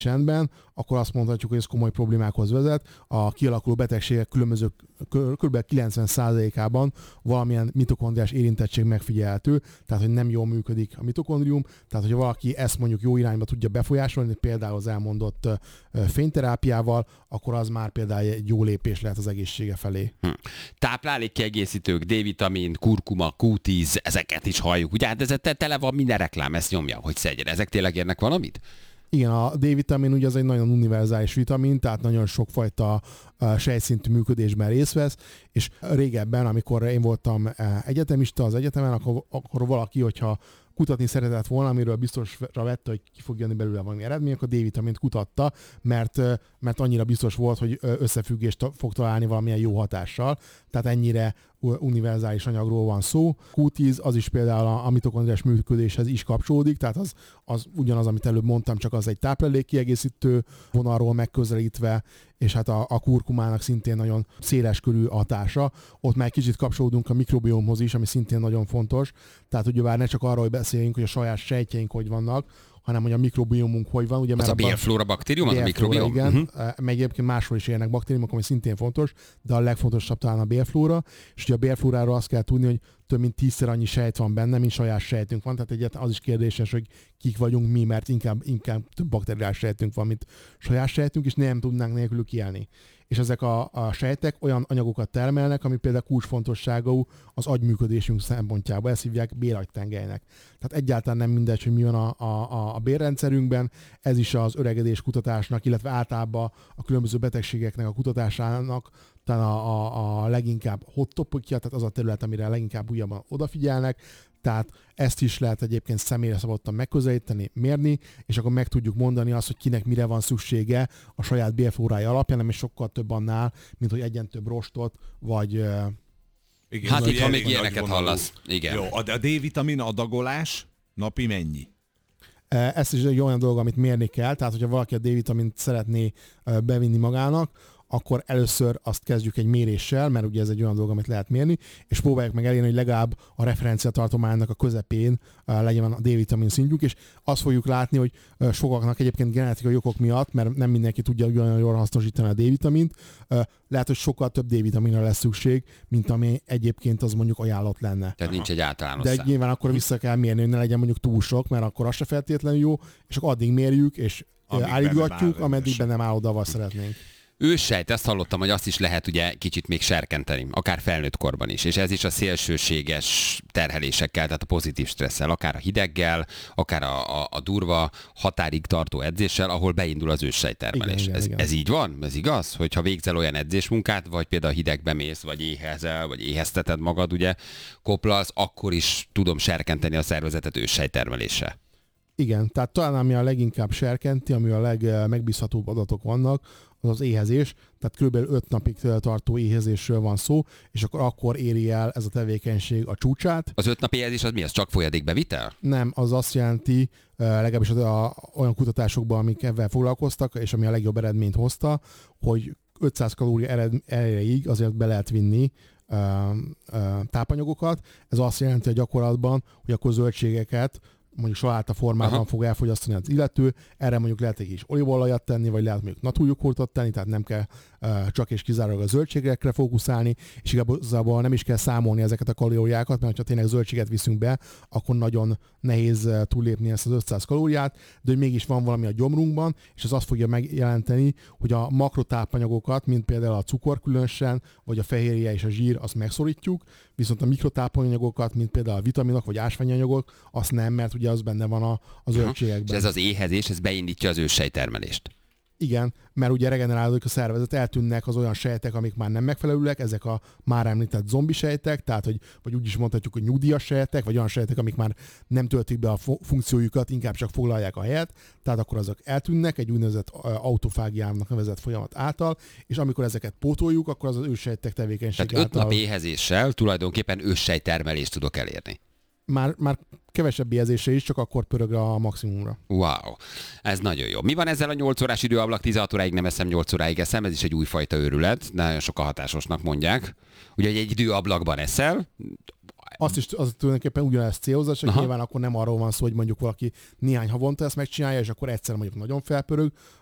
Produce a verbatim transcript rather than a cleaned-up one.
rendben, akkor azt mondhatjuk, hogy ez komoly problémákhoz vezet. A kialakuló betegségek különböző kb. kilencven százalékában valamilyen mitokondriás érintettség megfigyelhető, tehát hogy nem jól működik a mitokondrium, tehát hogyha valaki ezt mondjuk jó irányba tudja befolyásolni, például az elmondott fényterápiával, akkor az már például egy jó lépés lehet az egészsége felé. Hm. Táplálékkiegészítők, D-vitamin, kurkuma, Q tíz, ezeket is halljuk. Ugye hát ez tele van minden reklám, ezt nyomja, hogy szedjen. Ezek tényleg érnek valamit? Igen, a D-vitamin ugye az egy nagyon univerzális vitamin, tehát nagyon sokfajta uh, sejtszintű működésben részt vesz, és régebben, amikor én voltam uh, egyetemista az egyetemen, akkor, akkor valaki, hogyha kutatni szeretett volna, amiről biztosra vette, hogy ki fog jönni belőle valami eredmény, akkor D-vitamint kutatta, mert, mert annyira biztos volt, hogy összefüggést fog találni valamilyen jó hatással. Tehát ennyire univerzális anyagról van szó. Q tíz az is például a mitokondriás működéshez is kapcsolódik, tehát az, az ugyanaz, amit előbb mondtam, csak az egy táplálékkiegészítő vonalról megközelítve, és hát a, a kurkumának szintén nagyon széleskörű hatása. Ott már kicsit kapcsolódunk a mikrobiomhoz is, ami szintén nagyon fontos. Tehát ugye már ne csak arról, hogy beszéljünk, hogy a saját sejtjeink hogy vannak, hanem hogy a mikrobiomunk hogy van. Ugye, az a bélflóra baktérium, az a mikrobiom? Igen, uh-huh. Meg egyébként máshol is élnek baktériumok, ami szintén fontos, de a legfontosabb talán a bélflóra. És ugye a bélflóráról azt kell tudni, hogy több mint tízszer annyi sejt van benne, mint saját sejtünk van. Tehát egyáltalán az is kérdéses, hogy kik vagyunk mi, mert inkább, inkább több bakteriás sejtünk van, mint saját sejtünk, és nem tudnánk nélkülük élni. És ezek a, a sejtek olyan anyagokat termelnek, ami például kulcsfontosságú az agyműködésünk szempontjából. Ezt hívják béragytengelynek. Tehát egyáltalán nem mindegy, hogy mi van a, a, a bérrendszerünkben. Ez is az öregedés kutatásnak, illetve általában a különböző betegségeknek a kutatásának talán a, a, a leginkább hot topicja, tehát az a terület, amire leginkább újabban odafigyelnek. Tehát ezt is lehet egyébként személyre szabottan megközelíteni, mérni, és akkor meg tudjuk mondani azt, hogy kinek mire van szüksége a saját bélflórája alapján, nem is sokkal több annál, mint hogy egyen több rostot, vagy... Igen, hát itt, ha még ilyeneket hallasz. Igen. Jó, a D-vitamin adagolás napi mennyi? Ez is egy olyan dolog, amit mérni kell, tehát hogyha valaki a D-vitamint szeretné bevinni magának, akkor először azt kezdjük egy méréssel, mert ugye ez egy olyan dolog, amit lehet mérni, és próbáljuk meg elérni, hogy legalább a referenciatartománynak a közepén uh, legyen a D-vitamin szintjük, és azt fogjuk látni, hogy uh, sokaknak egyébként genetikai okok miatt, mert nem mindenki tudja ugyanolyan jól hasznosítani a D-vitamint, uh, lehet, hogy sokkal több D-vitaminra lesz szükség, mint ami egyébként az mondjuk ajánlott lenne. Tehát nincs egy általános De szám. Nyilván akkor vissza kell mérni, hogy ne legyen mondjuk túl sok, mert akkor az se feltétlenül jó, és akkor addig mérjük, és állítgatjuk, ameddig benne nem áll oda, vagy szeretnénk. Őssejt, ezt hallottam, hogy azt is lehet ugye kicsit még serkenteni, akár felnőtt korban is, és ez is a szélsőséges terhelésekkel, tehát a pozitív stresszel, akár a hideggel, akár a, a, a durva határig tartó edzéssel, ahol beindul az őssejttermelés. Igen, ez, igen. ez így van? Ez igaz? Hogyha végzel olyan edzésmunkát, vagy például hidegbe mész, vagy éhezel, vagy éhezteted magad, ugye koplalsz, akkor is tudom serkenteni a szervezetet őssejttermeléssel. Igen, tehát talán ami a leginkább serkenti, ami a legmegbízhatóbb adatok vannak, az az éhezés, tehát kb. öt napig tartó éhezésről van szó, és akkor akkor éri el ez a tevékenység a csúcsát. Az öt nap éhezés az mi? Az csak folyadékbevitel? Nem, az azt jelenti, legalábbis az a, olyan kutatásokban, amik ebben foglalkoztak, és ami a legjobb eredményt hozta, hogy ötszáz kalória erejéig azért be lehet vinni ö, ö, tápanyagokat. Ez azt jelenti a gyakorlatban, hogy akkor zöldségeket mondjuk saláta formában Aha. fog elfogyasztani az illető, erre mondjuk lehet egy kis olívaolajat tenni, vagy lehet mondjuk natúrjoghurtot tenni, tehát nem kell uh, csak és kizárólag a zöldségekre fókuszálni, és igazából nem is kell számolni ezeket a kalóriákat, mert ha tényleg zöldséget viszünk be, akkor nagyon nehéz uh, túllépni ezt az ötszáz kalóriát, de hogy mégis van valami a gyomrunkban, és ez azt fogja megjelenteni, hogy a makrotápanyagokat, mint például a cukor különösen, vagy a fehérje és a zsír, azt megszorítjuk, viszont a mikrotápanyagokat, mint például a vitaminok vagy ásványanyagok, azt nem, mert ugye az benne van a, a zöldségekben. És ez az éhezés, ez beindítja az őssejttermelést. Igen, mert ugye regenerálódik a szervezet, eltűnnek az olyan sejtek, amik már nem megfelelőek, ezek a már említett zombi sejtek, tehát hogy, vagy úgy is mondhatjuk, hogy nyugdíjas sejtek, vagy olyan sejtek, amik már nem töltik be a funkciójukat, inkább csak foglalják a helyet, tehát akkor azok eltűnnek egy úgynevezett autofágiának nevezett folyamat által, és amikor ezeket pótoljuk, akkor az az őssejtek tevékenység Tehát által... öt nap éhezéssel tulajdonképpen őssejttermelést tudok elérni. Már, már kevesebb éhezésre is, csak akkor pörög a maximumra. Wow, ez nagyon jó. Mi van ezzel a nyolc órás időablak, tizenhat óráig nem eszem, nyolc óráig eszem, ez is egy újfajta őrület, nagyon sokan hatásosnak mondják. Ugye egy időablakban eszel, Azt is az tulajdonképpen ugyanezt célozza, csak nyilván akkor nem arról van szó, hogy mondjuk valaki néhány havonta ezt megcsinálja, és akkor egyszer mondjuk nagyon felpörög,